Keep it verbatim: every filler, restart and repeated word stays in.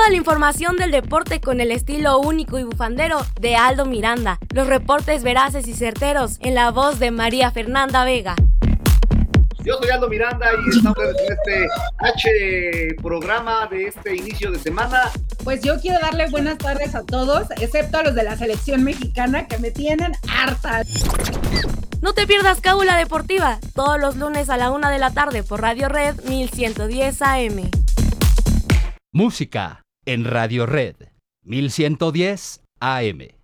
Toda la información del deporte con el estilo único y bufandero de Aldo Miranda. Los reportes veraces y certeros en la voz de María Fernanda Vega. Yo soy Aldo Miranda y estamos en este H programa de este inicio de semana. Pues yo quiero darle buenas tardes a todos, excepto a los de la selección mexicana que me tienen harta. No te pierdas Cábula Deportiva, todos los lunes a la una de la tarde por Radio Red mil ciento diez A M. Música en Radio Red mil ciento diez A M.